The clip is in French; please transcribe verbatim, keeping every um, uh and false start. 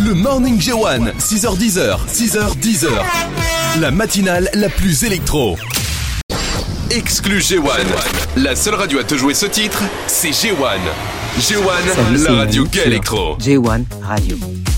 Le Morning G un, six heures dix, six heures dix. La matinale la plus électro. Exclu G un. La seule radio à te jouer ce titre, c'est G un. G un, Salut, la radio Yannick gay sur électro. G un Radio.